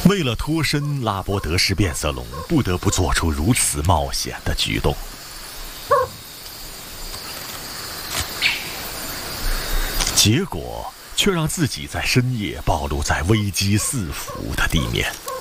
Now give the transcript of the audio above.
为了脱身，拉伯德式变色龙不得不做出如此冒险的举动。结果却让自己在深夜暴露在危机四伏的地面。